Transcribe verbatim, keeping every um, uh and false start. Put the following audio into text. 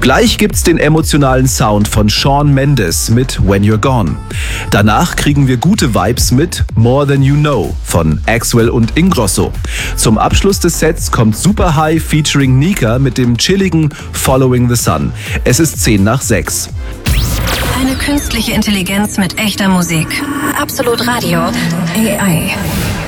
Gleich gibt's den emotionalen Sound von Shawn Mendes mit When You're Gone. Danach kriegen wir gute Vibes mit More Than You Know von Axwell und Ingrosso. Zum Abschluss des Sets kommt Super High featuring Nika mit dem chilligen Following the Sun. Es ist zehn nach sechs. Eine künstliche Intelligenz mit echter Musik. Absolut Radio. A I.